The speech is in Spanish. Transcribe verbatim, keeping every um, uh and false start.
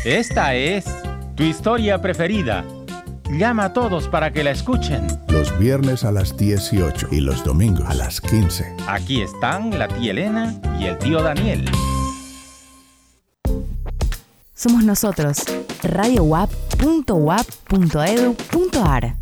Esta es tu historia preferida. Llama a todos para que la escuchen. Los viernes a las dieciocho y los domingos a las quince. Aquí están la tía Elena y el tío Daniel. Somos nosotros, radio u a p punto u a p punto e d u punto a r.